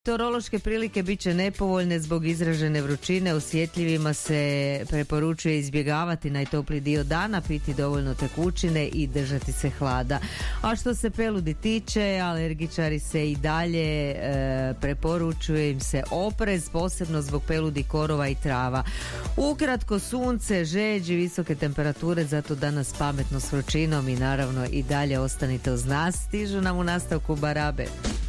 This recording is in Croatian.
Meteorološke prilike bit će nepovoljne zbog izražene vrućine, osjetljivima se preporučuje izbjegavati najtopliji dio dana, piti dovoljno tekućine i držati se hlada. A što se peludi tiče, alergičari se i dalje preporučuje im se oprez, posebno zbog peludi korova i trava. Ukratko, sunce, žeđ i visoke temperature, zato danas pametno s vrućinom i naravno i dalje ostanite uz nas. Stižu nam u nastavku barabe.